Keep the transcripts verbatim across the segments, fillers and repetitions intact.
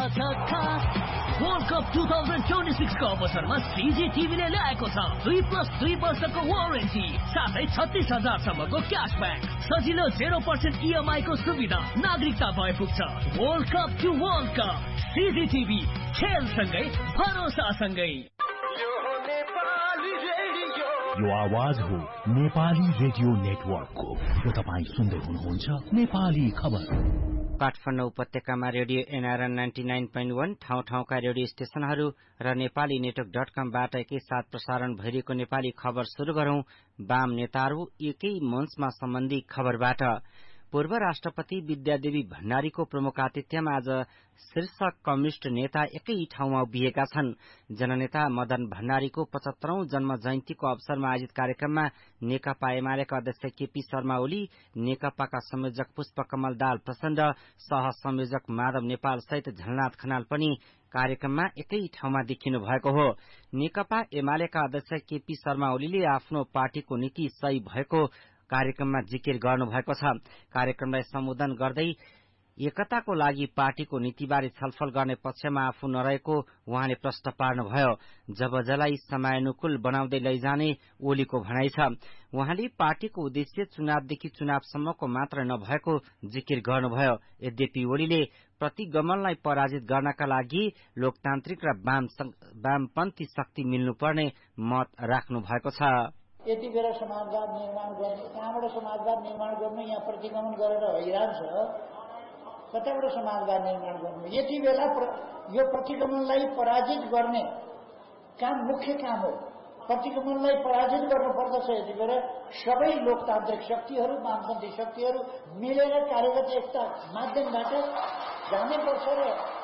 छ खास world cup two thousand twenty six को अवसरमा सीजी टिभीले ल्याएको छ दुई प्लस दुई वर्षको वारेन्टी साथै छत्तीस हजारसम्मको क्यासब्याक सजिलो जेरो पर्सेन्ट इएमआई को सुविधा नागरिकता भए पुग्छ। World cup to world cup CG TV खेलसँगै भरोसासँगै। यो आवाज हो नेपाली रेडियो नेटवर्कको। यो तपाईँ सुन्दै हुनुहुन्छ नेपाली खबर। काठमाडौँ उपत्यकामा radio NRN ninety nine point वन ठाउँ ठाउँका रेडियो स्टेशनहरू र नेपाली नेटवर्क डट कमबाट एकैसाथ प्रसारण भइरहेको नेपाली खबर शुरू गरौं। वाम नेताहरू एकै मञ्चमा सम्बन्धी खबरबाट। पूर्व राष्ट्रपति विद्यादेवी भण्डारीको प्रमुख आतिथ्यमा आज शीर्ष कम्युनिष्ट नेता एकै ठाउँमा उभिएका छन्। जननेता मदन भण्डारीको पचहत्तरौं जन्म जयन्तीको अवसरमा आयोजित कार्यक्रममा नेकपा एमालेका अध्यक्ष केपी शर्मा ओली, नेकपाका संयोजक पुष्पकमल दाहाल प्रचण्ड, सह संयोजक माधव नेपाल सहित झलनाथ खनाल पनि कार्यक्रममा एकै ठाउँमा देखिनु भएको हो। नेकपा एमालेका अध्यक्ष केपी शर्मा ओलीले आफ्नो पार्टीको नीति सही भएको कार्यक्रममा जिकिर गर्नुभएको छ। कार्यक्रमलाई सम्बोधन गर्दै एकताको लागि पार्टीको नीतिबारे छलफल गर्ने पक्षमा आफू नरहेको उहाँले प्रश्न पार्नुभयो। जब जलाई समयानुकूल बनाउँदै लैजाने ओलीको भनाइ छ। उहाँले पार्टीको उद्देश्य चुनावदेखि चुनावसम्मको मात्र नभएको जिकिर गर्नुभयो। यद्यपि ओलीले प्रतिगमनलाई पराजित गर्नका लागि लोकतान्त्रिक र वामपन्थी शक्ति मिल्नुपर्ने मत राख्नु भएको छ। यति बेला समाजवाद निर्माण गर्ने, कहाँबाट समाजवाद निर्माण गर्नु, यहाँ प्रतिगमन गरेर हैरान छ, कताबाट समाजवाद निर्माण गर्नु। यति बेला यो प्रतिगमनलाई पराजित गर्ने काम मुख्य काम हो। प्रतिगमनलाई पराजित गर्नुपर्दछ। यति बेला सबै लोकतान्त्रिक शक्तिहरू, वामपन्थी शक्तिहरू मिलेर कार्यगत एकता माध्यमबाट जानुपर्छ र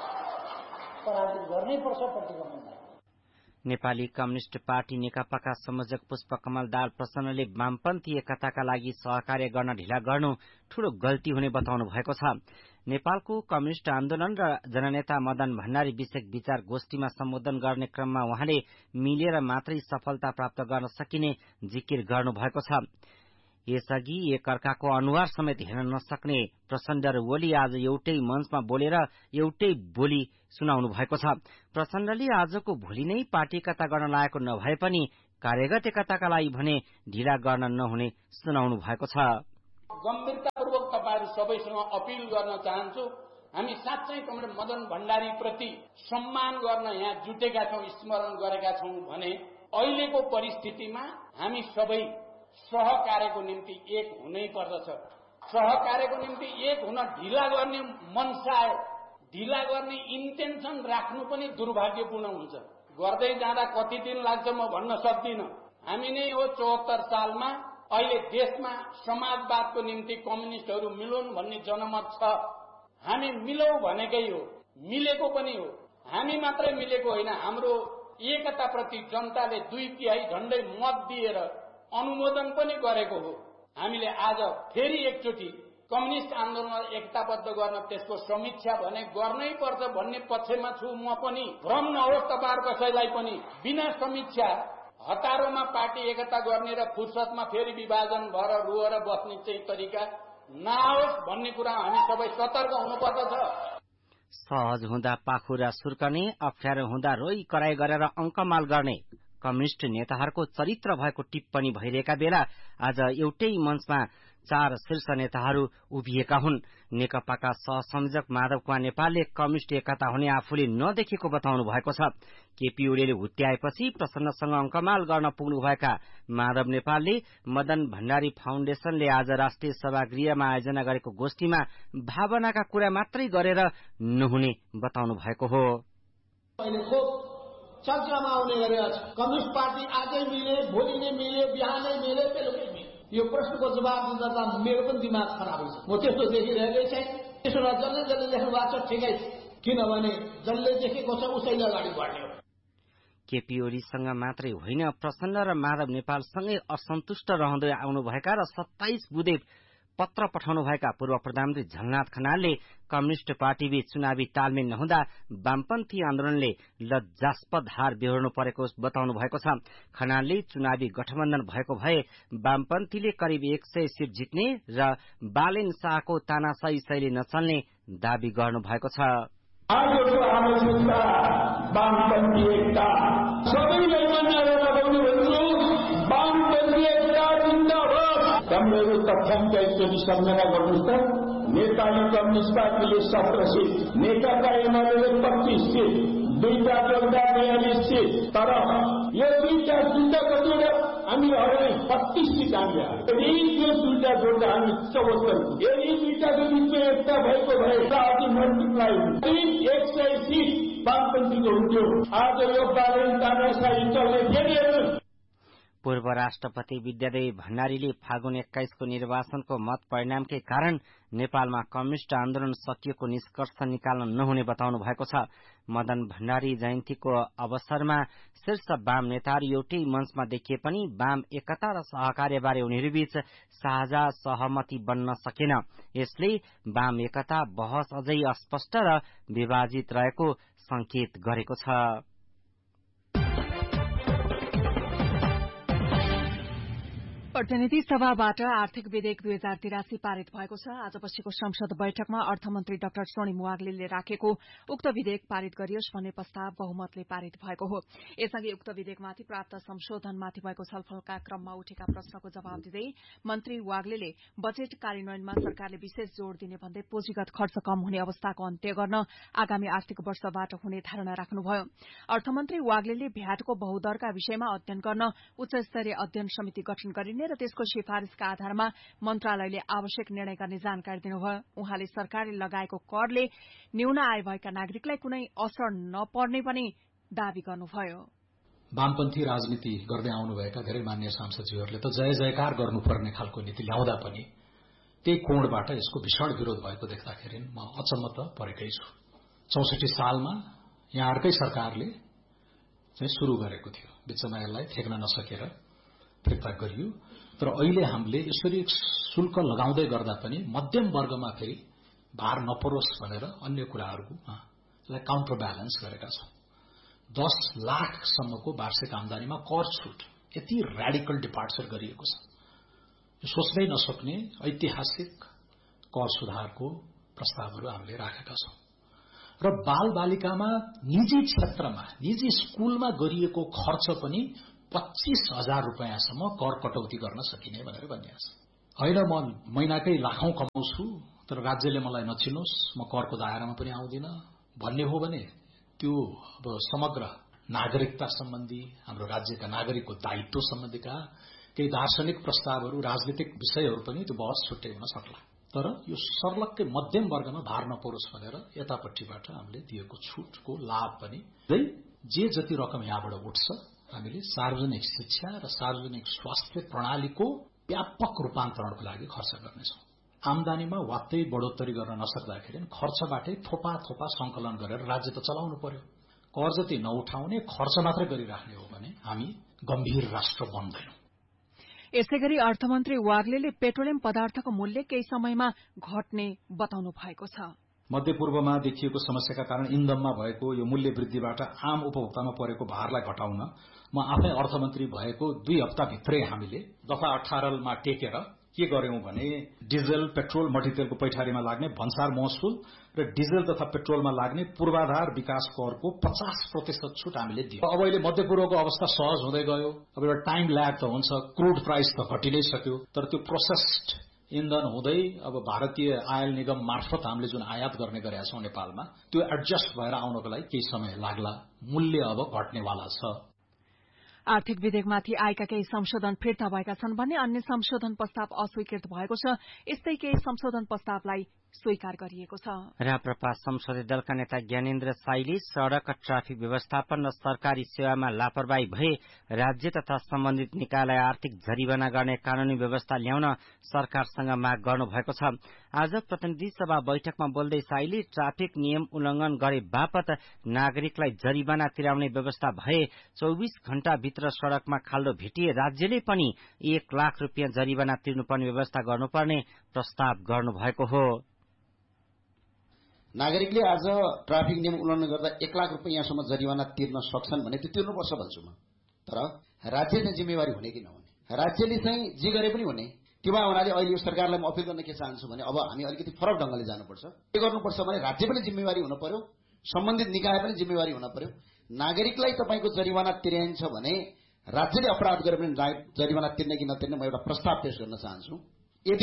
पराजित गर्नैपर्छ प्रतिगमनलाई। नेपाली कम्युनिष्ट पार्टी नेकपाका संयोजक पुष्पकमल दाहाल प्रचण्डले वामपन्थी एकताका लागि सहकार्य गर्न ढिला गर्नु ठूलो गल्ती हुने बताउनु भएको छ। नेपालको कम्युनिष्ट आन्दोलन र जननेता मदन भण्डारी विषयक विचार गोष्ठीमा सम्बोधन गर्ने क्रममा उहाँले मिलेर मात्रै सफलता प्राप्त गर्न सकिने जिकिर गर्नुभएको छ। यसअघि एकअर्काको अनुहार समेत हेर्न नसक्ने प्रचण्ड र ओली आज एउटै मञ्चमा बोलेर एउटै बोली सुनाउनु भएको छ। प्रचण्डले आजको भोलि नै पार्टी एकता गर्न लागेको नभए पनि कार्यगत एकताका लागि भने ढिला गर्न नहुने सुनाउनु भएको छ। गम्भीरतापूर्वक तपाईहरु सबैसँग अपील गर्न चाहन्छु, हामी साँच्चै कमरेड मदन भण्डारी प्रति सम्मान गर्न यहाँ जुटेका छौं, स्मरण गरेका छौं भने अहिलेको परिस्थितिमा हामी सबै सहकार्यको निम्ति एक हुनै पर्दछ। सहकार्यको निम्ति एक हुन ढिला गर्ने मनसाय, ढिला गर्ने इन्टेन्सन राख्नु पनि दुर्भाग्यपूर्ण हुन्छ। गर्दै जाँदा कति दिन लाग्छ म भन्न सक्दिन। हामी नै हो चौहत्तर सालमा अहिले देशमा समाजवादको निम्ति कम्युनिस्टहरू मिलौं भन्ने जनमत छ। हामी मिलौ भनेकै हो, मिलेको पनि हो। हामी मात्रै मिलेको होइन, हाम्रो एकताप्रति जनताले दुई तिहाई झण्डै मत दिएर अनुमोदन पनि गरेको हो। हामीले आज फेरि एकचोटि कम्युनिस्ट आन्दोलनलाई एकताबद्ध गर्न त्यसको समीक्षा भने गर्नै पर्छ भन्ने पक्षमा छु म पनि। भ्रम नहोस् तपाईहरु कसैलाई पनि, बिना समीक्षा हतारोमा पार्टी एकता गर्ने र फुर्सदमा फेरि विभाजन भएर रोएर बस्ने चाहिँ तरिका नआओस् भन्ने कुरा हामी सबै सतर्क हुनुपर्दछ। सहज हुँदा पाखुरा सुर्कने, अप्ठ्यारो हुँदा रोई कराई गरेर अङ्कमाल गर्ने कम्युनिष्ट नेताहरूको चरित्र भएको टिप्पणी भइरहेका बेला आज एउटै मञ्चमा चार शीर्ष नेताहरू उभिएका हुन्। नेकपाका सहसंयोजक माधव कुमार नेपालले कम्युनिष्ट एकता हुने आफूले नदेखेको बताउनु भएको छ। केपी ओलीले हुत्याएपछि प्रसन्नसँग अङ्कमाल गर्न पुग्नुभएका माधव नेपालले मदन भण्डारी फाउन्डेशनले आज राष्ट्रिय सभागृहमा आयोजना गरेको गोष्ठीमा भावनाका कुरा मात्रै गरेर नहुने बताउनु भएको हो। चर्चामा आउने गरेका छ। कम्युनिस्ट पार्टी आजै मिले, भोलि नै मिले, बिहानै मिले, बेलुकै मिले। यो प्रश्नको जवाब दिँदा त मेरो पनि दिमाग खराब हुन्छ। म त्यस्तो देखिरहेकै छैन। त्यसो भए जसले जसले लेख्नु भएको छ ठिकै छ, किनभने जसले देखेको छ उसैले अगाडि बढ्ने हो। केपी ओलीसँग मात्रै होइन, प्रसन्न र माधव नेपालसँगै असन्तुष्ट रहँदै आउनुभएका र सत्ताइस बुँदे पत्र पठाउनुभएका पूर्व प्रधानमन्त्री झलनाथ खनालले कम्युनिष्ट पार्टीबीच चुनावी तालमेल नहुँदा वामपन्थी आन्दोलनले लज्जास्पद हार बेहोर्नु परेको बताउनु भएको छ। खनालले चुनावी गठबन्धन भएको भए वामपन्थीले करिब एक सय सीट जित्ने र बालेन शाहको तानाशाही शैली नचल्ने दावी गर्नु भएको छ। आज जो सम्झना गर्नुहोस् त, नेपाली कम्युनिस्ट पार्टीले सत्र सिट, नेकपा एमाले पच्चीस सिट, दुईटा जोड्दा बयालिस सिट। तर यो दुईटा दुईटा कतिवटा हामी अगाडि बत्तीस सिट हाल्यो। यदि यो दुईटा जोड्दा हामी चौहत्तर, यदि दुईटाको बिचमा एकता भएको भए अझै मल्टिप्लाई एक सय सिट वामपन्थीको हुन्थ्यो। आज यो बालन तानाशाही चल्ने थिएन। पूर्व राष्ट्रपति विद्यादेवी भण्डारीले फागुन एक्काइसको निर्वाचनको मत परिणामकै कारण नेपालमा कम्युनिष्ट आन्दोलन सकिएको निष्कर्ष निकाल्न नहुने बताउनु भएको छ। मदन भण्डारी जयन्तीको अवसरमा शीर्ष वाम नेताहरू एउटै मञ्चमा देखिए पनि वाम एकता र सहकार्यबारे उनीहरूबीच साझा सहमति बन्न सकेन। यसले वाम एकता बहस अझै अस्पष्ट र विभाजित रहेको संकेत गरेको छ। प्रतिनिधि सभाबाट आर्थिक विधेयक दुई हजार तिरासी पारित भएको छ। आज बसेको संसद बैठकमा अर्थमन्त्री डाक्टर सोनिम वाग्लेले राखेको उक्त विधेयक पारित गरियोस् भन्ने प्रस्ताव बहुमतले पारित भएको हो। यसअघि उक्त विधेयकमाथि प्राप्त संशोधनमाथि भएको छलफलका क्रममा उठेका प्रश्नको जवाब दिँदै मन्त्री वाग्लेले बजेट कार्यान्वयनमा सरकारले विशेष जोड़ दिने भन्दै पुँजीगत खर्च कम हुने अवस्थाको अन्त्य गर्न आगामी आर्थिक वर्षबाट हुने धारणा राख्नुभयो। अर्थमन्त्री वाग्लेले भ्याटको बहुदरका विषयमा अध्ययन गर्न उच्च स्तरीय अध्ययन समिति गठन गरिने र त्यसको सिफारिशका आधारमा मन्त्रालयले आवश्यक निर्णय गर्ने जानकारी दिनुभयो। उहाँले सरकारले लगाएको करले न्यून आय भएका नागरिकलाई कुनै असर नपर्ने पनि दावी गर्नुभयो। वामपन्थी राजनीति गर्दै आउनुभएका धेरै मान्य सांसदजीहरूले त जय जयकार गर्नुपर्ने खालको नीति ल्याउँदा पनि त्यही कोणबाट यसको भीषण विरोध भएको देख्दाखेरि म अचम्म त परेकै छु। चौसठी सालमा यहाँहरूकै सरकारले चाहिँ शुरू गरेको थियो, बिचमा यसलाई थेक्न नसकेर फिर्ता गरियो। तर अहिले हामीले यसरी शुल्क लगाउँदै गर्दा पनि मध्यम वर्गमा फेरि भार नपरोस् भनेर अन्य कुराहरूलाई काउन्टर ब्यालेन्स गरेका छौं। दस लाखसम्मको वार्षिक आमदानीमा कर छुट यति र्याडिकल डिपार्चर गरिएको छ। यो सोच्नै नसक्ने ऐतिहासिक कर सुधारको प्रस्तावहरू हामीले राखेका छौं। र बाल बालिकामा निजी क्षेत्रमा निजी स्कूलमा गरिएको खर्च पनि पच्चीस हजार रुपियाँसम्म कर कटौती गर्न सकिने भनेर भनिएको छ। होइन म महिनाकै लाखौं कमाउँछु तर राज्यले मलाई नचिनोस्, म करको दायरामा पनि आउँदिन भन्ने हो भने त्यो अब समग्र नागरिकता सम्बन्धी हाम्रो राज्यका नागरिकको दायित्व सम्बन्धीका केही दार्शनिक प्रस्तावहरू, राजनीतिक विषयहरू पनि त्यो बहस छुट्टै हुन सक्ला। तर यो सर्लक्कै मध्यम वर्गमा भार नपरोस् भनेर यतापट्टिबाट हामीले दिएको छुटको लाभ पनि जे जति रकम यहाँबाट उठ्छ हामीले सार्वजनिक शिक्षा र सार्वजनिक स्वास्थ्य प्रणालीको व्यापक रूपान्तरणको लागि खर्च गर्नेछौं। आमदानीमा वात्तै बढोत्तरी गर्न नसक्दाखेरि खर्चबाटै थोपा थोपा संकलन गरेर राज्य त चलाउनु पर्यो। कर जति नउठाउने खर्च मात्रै गरिराख्ने हो भने हामी गम्भीर राष्ट्र बन्दैनौं। यसैगरी अर्थमन्त्री वाग्लेले पेट्रोलियम पदार्थको मूल्य केही समयमा घट्ने बताउनु भएको छ। मध्यपूर्वमा देखिएको समस्याका कारण इन्धनमा भएको यो मूल्य वृद्धिबाट आम उपभोक्तामा परेको भारलाई घटाउन म आफै अर्थमन्त्री भएको दुई हप्ताभित्रै हामीले दफा अठारमा टेकेर के गर्यौं भने डिजल, पेट्रोल, मट्टीतेलको पैठारीमा लाग्ने भन्सार महसुल र डिजल तथा पेट्रोलमा लाग्ने पूर्वाधार विकास करको पचास प्रतिशत छुट हामीले दियौं। अब अहिले मध्यपूर्वको अवस्था सहज हुँदै गयो। अब एउटा टाइम ल्याग त हुन्छ, क्रूड प्राइस त घटि नै सक्यो, तर त्यो प्रोसेस्ड इन्धन हुँदै अब भारतीय आयल निगम मार्फत हामीले जुन आयात गर्ने गरेका छौं नेपालमा त्यो एडजस्ट भएर आउनको लागि केही समय लाग्ला। मूल्य अब घट्नेवाला छ। आर्थिक विधेयकमाथि आएका केही संशोधन फिर्ता भएका छन् भने अन्य संशोधन प्रस्ताव अस्वीकृत भएको छ। यस्तै केही संशोधन प्रस्तावलाई स्वीकार गरिएको छ। राप्रपा संसदीय दलका नेता ज्ञानेन्द्र साईले सड़क ट्राफिक व्यवस्थापन र सरकारी सेवामा लापरवाही भए राज्य तथा सम्बन्धित निकायलाई आर्थिक जरिवाना गर्ने कानूनी व्यवस्था ल्याउन सरकारसँग माग गर्नु भएको छ। आज प्रतिनिधि सभा बैठकमा बोल्दै साईले ट्राफिक नियम उल्लंघन गरे बापत नागरिकलाई जरिवाना तिराउने व्यवस्था भए चौबीस घण्टा भित्र सड़कमा खाल्डो भेटिए राज्यले पनि एक लाख रुपियाँ जरिवाना तिर्नुपर्ने व्यवस्था गर्नुपर्ने प्रस्ताव गर्नुभएको हो। नागरिकले आज ट्राफिक नियम उल्लंघन गर्दा एक लाख रुपियाँसम्म जरिवाना तिर्न सक्छन् भने त्यो तिर्नुपर्छ भन्छु म। तर राज्य चाहिँ जिम्मेवारी हुने कि नहुने, राज्यले चाहिँ जे गरे पनि हुने त्यो हुनाले अहिले यो सरकारलाई म अपिल गर्न के चाहन्छु भने अब हामी अलिकति फरक ढंगले जानुपर्छ। के गर्नुपर्छ भने राज्य पनि जिम्मेवारी हुन पर्यो, सम्बन्धित निकाय पनि जिम्मेवारी हुन पर्यो। नागरिकलाई तपाईको जरिवाना तिर्याइन्छ भने राज्यले अपराध गरे पनि जरिवाना तिर्ने कि नतिर्ने म एउटा प्रस्ताव पेश गर्न चाहन्छु। यदि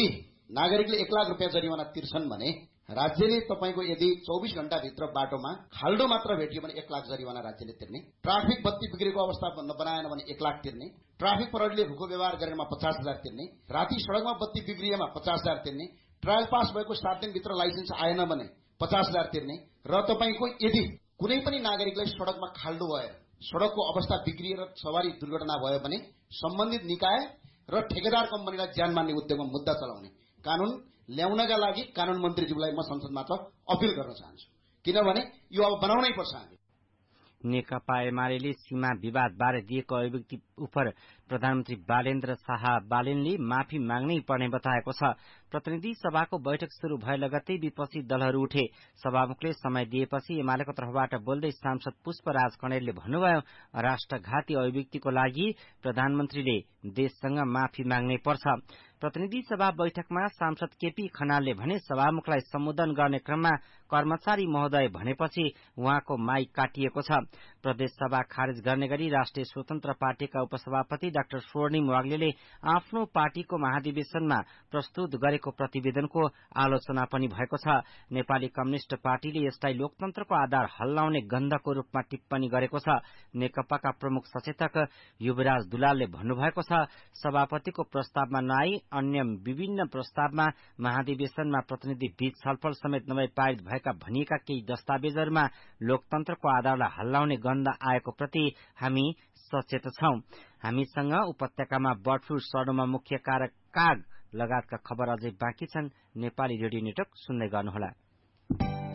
नागरिकले एक लाख रुपियाँ जरिवाना तिर्छन् भने राज्यले तपाईँको यदि चौबिस घण्टाभित्र बाटोमा खाल्डो मात्र भेटियो भने एक लाख जरिवाना राज्यले तिर्ने, ट्राफिक बत्ती बिग्रेको अवस्था बनाएन भने एक लाख तिर्ने, ट्राफिक प्रहरीले रुखो व्यवहार गरेमा पचास हजार तिर्ने, राति सड़कमा बत्ती बिग्रिएमा पचास हजार तिर्ने, ट्रायल पास भएको सात दिनभित्र लाइसेन्स आएन भने पचास हजार तिर्ने र तपाईँको यदि कुनै पनि नागरिकलाई सड़कमा खाल्डो भएर सड़कको अवस्था बिग्रिएर सवारी दुर्घटना भयो भने सम्बन्धित निकाय र ठेकेदार कम्पनीलाई ज्यान मान्ने उद्योगमा मुद्दा चलाउने कानून ल्याउनका लागि कानून मन्त्रीज्यूलाई म संसदमा अपिल गर्न चाहन्छु, किनभने यो अब बनाउनै पर्छ। हामी नेकपा एमाले सीमा विवाद बारे दिएको अभिव्यक्ति उप प्रधानमन्त्री बालेन्द्र शाह बालेनले माफी माग्नै पर्ने बताएको छ। प्रतिनिधि सभाको बैठक शुरू भए लगत्तै विपक्षी दलहरू उठे। सभामुखले समय दिएपछि एमालेको तर्फबाट बोल्दै सांसद पुष्पराज कणेलले भन्नुभयो, राष्ट्रघाती अभिव्यक्तिको लागि प्रधानमन्त्रीले देशसँग माफी माग्नै पर्छ। प्रतिनिधि सभा बैठकमा सांसद केपी खनालले भने सभामुखलाई सम्बोधन गर्ने क्रममा कर्मचारी महोदय भनेपछि उहाँको माइक काटिएको छ। प्रदेश सभा खारेज गर्ने गरी राष्ट्रिय स्वतन्त्र पार्टीका उपसभापति डाक्टर स्वर्णिम वाग्लेले आफ्नो पार्टीको महाधिवेशनमा प्रस्तुत गरेको प्रतिवेदनको आलोचना पनि भएको छ। नेपाली कम्युनिष्ट पार्टीले यसलाई लोकतन्त्रको आधार हल्लाउने गन्धको रूपमा टिप्पणी गरेको छ। नेकपाका प्रमुख सचेतक युवराज दुलालले भन्नुभएको छ, सभापतिको प्रस्तावमा नआई अन्य विभिन्न प्रस्तावमा महाधिवेशनमा प्रतिनिधि बीच छलफल समेत नभई पारित भएका भनिएका केही दस्तावेजहरूमा लोकतन्त्रको आधारलाई हल्लाउने गन्ध आएको प्रति हामी सचेत छौं। हामीसँग उपत्यकामा बर्ड फ्लू सर्नुमा मुख्य कारक काग लगायतका खबर अझै बाँकी छन्। नेपाली रेडियो नेटवर्क सुन्दै गर्नुहोला।